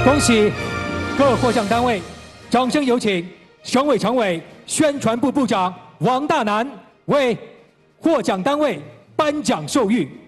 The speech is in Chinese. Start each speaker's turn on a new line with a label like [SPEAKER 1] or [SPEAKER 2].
[SPEAKER 1] 恭喜各获奖单位，掌声有请省委常委、宣传部部长王大南为获奖单位颁奖授予。